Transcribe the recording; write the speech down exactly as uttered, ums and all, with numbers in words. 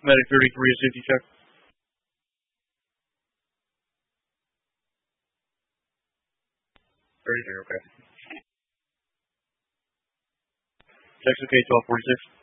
Medic thirty-three, a safety check. thirty-three, okay. Text okay, twelve forty-six.